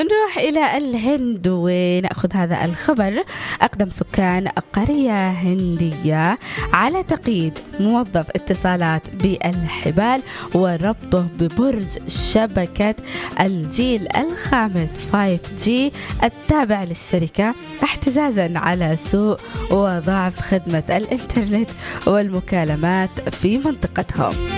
ونروح إلى الهند ونأخذ هذا الخبر. أقدم سكان قرية هندية على تقييد موظف اتصالات بالحبال وربطه ببرج شبكة الجيل الخامس 5G التابع للشركة احتجاجا على سوء وضعف خدمة الإنترنت والمكالمات في منطقتهم.